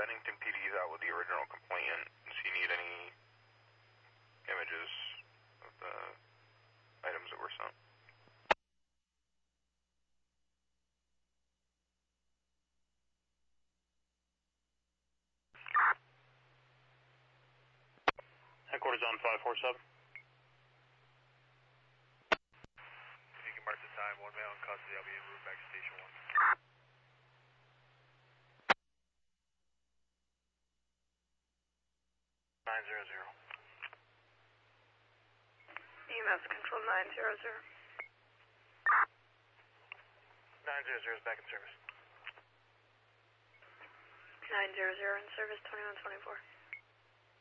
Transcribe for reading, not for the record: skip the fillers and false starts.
Bennington PD is out with the original complainant. Does he need any images of the items that were sent? Headquarters on 547. You can mark the time. One man on custody. I'll be en route back to station 1. 900. EMS control 900. 900 is back in service. 900 in service 2124.